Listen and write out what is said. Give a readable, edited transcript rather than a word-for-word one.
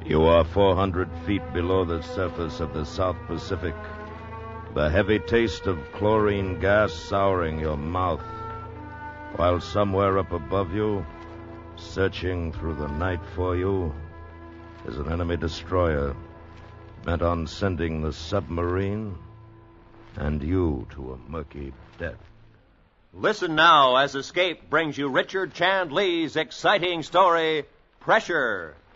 You are 400 feet below the surface of the South Pacific, the heavy taste of chlorine gas souring your mouth, while somewhere up above you, searching through the night for you, is an enemy destroyer bent on sending the submarine and you to a murky death. Listen now as Escape brings you Richard Chand Lee's exciting story, Pressure.